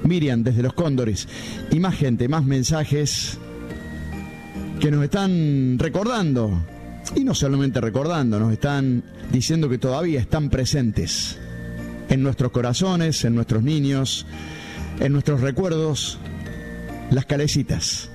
Miriam desde Los Cóndores. Y más gente, más mensajes que nos están recordando. Y no solamente recordando, nos están diciendo que todavía están presentes en nuestros corazones, en nuestros niños, en nuestros recuerdos, las calecitas.